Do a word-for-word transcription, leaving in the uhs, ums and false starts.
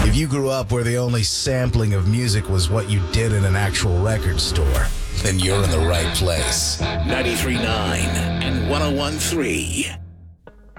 If you grew up where the only sampling of music was what you did in an actual record store, then you're in the right place. ninety-three point nine and one oh one point three